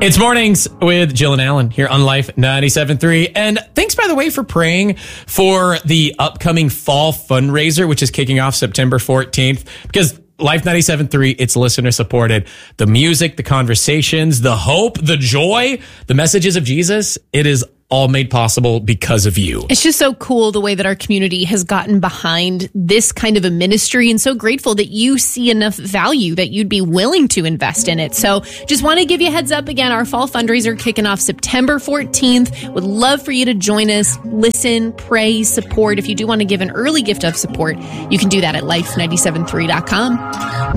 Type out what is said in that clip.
It's Mornings with Jill and Alan here on Life 97.3. And thanks, by the way, for praying for the upcoming fall fundraiser, which is kicking off September 14th. Because Life 97.3, it's listener supported. The music, the conversations, the hope, the joy, the messages of Jesus, it is all made possible because of you. It's just so cool the way that our community has gotten behind this kind of a ministry, and so grateful that you see enough value that you'd be willing to invest in it. So just want to give you a heads up again, our fall fundraiser kicking off September 14th. Would love for you to join us, listen, pray, support. If you do want to give an early gift of support, you can do that at life973.com.